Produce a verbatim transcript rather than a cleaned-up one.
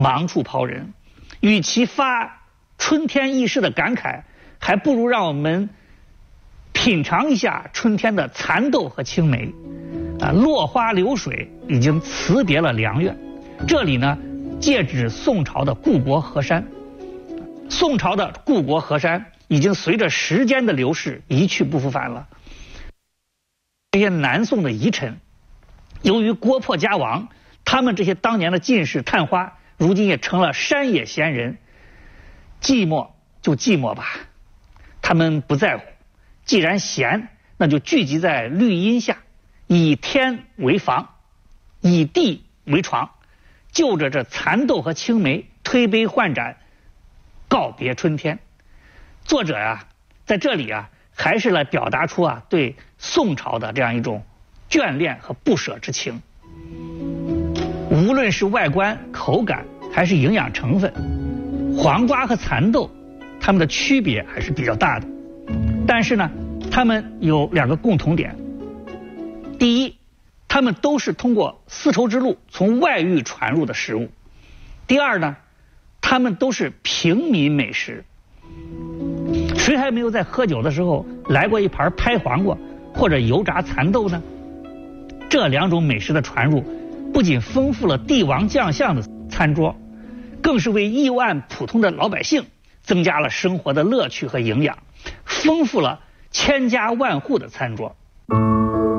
忙处抛人。与其发春天易逝的感慨，还不如让我们品尝一下春天的蚕豆和青梅。啊，落花流水已经辞别了良苑。这里呢，借指宋朝的故国河山。宋朝的故国河山已经随着时间的流逝一去不复返了。这些南宋的遗臣，由于国破家亡，他们这些当年的进士探花，如今也成了山野闲人。寂寞就寂寞吧，他们不在乎。既然闲，那就聚集在绿荫下，以天为房，以地为床，就着这蚕豆和青梅，推杯换盏，告别春天。作者呀、啊，在这里啊，还是来表达出啊对宋朝的这样一种眷恋和不舍之情。无论是外观、口感，还是营养成分，黄瓜和蚕豆，它们的区别还是比较大的。但是呢，它们有两个共同点。第一，它们都是通过丝绸之路从外域传入的食物。第二呢，它们都是平民美食。谁还没有在喝酒的时候来过一盘拍黄瓜或者油炸蚕豆呢？这两种美食的传入，不仅丰富了帝王将相的餐桌，更是为亿万普通的老百姓增加了生活的乐趣和营养，丰富了千家万户的餐桌。